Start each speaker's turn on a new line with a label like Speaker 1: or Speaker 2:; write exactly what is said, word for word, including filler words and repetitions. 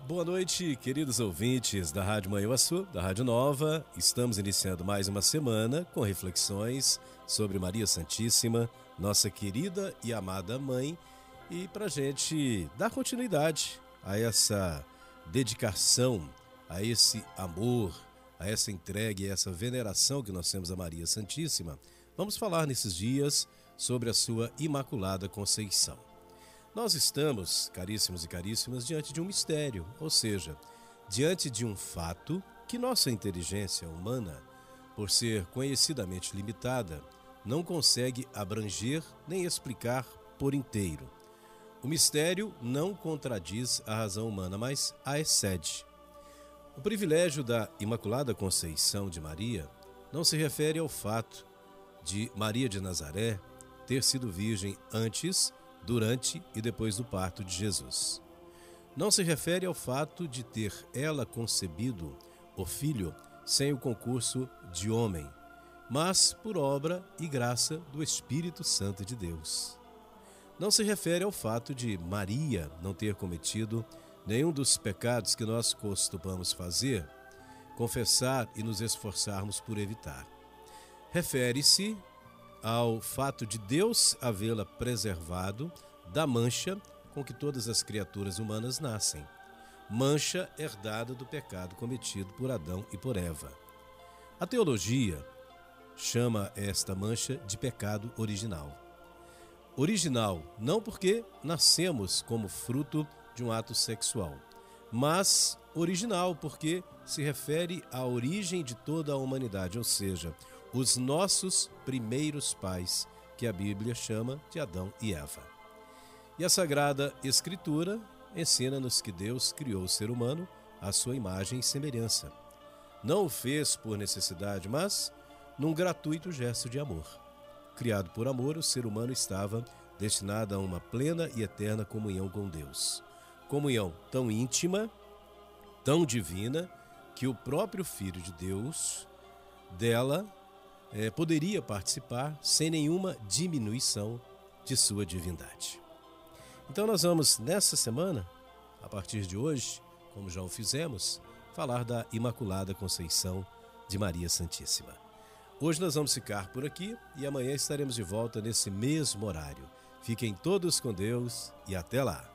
Speaker 1: Boa noite, queridos ouvintes da Rádio Manhuaçu, da Rádio Nova. Estamos iniciando mais uma semana com reflexões sobre Maria Santíssima, nossa querida e amada mãe, e para a gente dar continuidade a essa dedicação, a esse amor, a essa entrega e a essa veneração que nós temos a Maria Santíssima, vamos falar nesses dias sobre a sua Imaculada Conceição. Nós estamos, caríssimos e caríssimas, diante de um mistério, ou seja, diante de um fato que nossa inteligência humana, por ser conhecidamente limitada, não consegue abranger nem explicar por inteiro. O mistério não contradiz a razão humana, mas a excede. O privilégio da Imaculada Conceição de Maria não se refere ao fato de Maria de Nazaré ter sido virgem antes, durante e depois do parto de Jesus. Não se refere ao fato de ter ela concebido o Filho sem o concurso de homem, mas por obra e graça do Espírito Santo de Deus. Não se refere ao fato de Maria não ter cometido nenhum dos pecados que nós costumamos fazer, confessar e nos esforçarmos por evitar. Refere-se ao fato de Deus havê-la preservado da mancha com que todas as criaturas humanas nascem, mancha herdada do pecado cometido por Adão e por Eva. A teologia chama esta mancha de pecado original. Original não porque nascemos como fruto de um ato sexual, mas original porque se refere à origem de toda a humanidade, ou seja, os nossos primeiros pais, que a Bíblia chama de Adão e Eva. E a Sagrada Escritura ensina-nos que Deus criou o ser humano à sua imagem e semelhança. Não o fez por necessidade, mas num gratuito gesto de amor. Criado por amor, o ser humano estava destinado a uma plena e eterna comunhão com Deus. Comunhão tão íntima, tão divina, que o próprio Filho de Deus dela É, poderia participar sem nenhuma diminuição de sua divindade. Então nós vamos, nessa semana, a partir de hoje, como já o fizemos, falar da Imaculada Conceição de Maria Santíssima. Hoje nós vamos ficar por aqui e amanhã estaremos de volta nesse mesmo horário. Fiquem todos com Deus e até lá!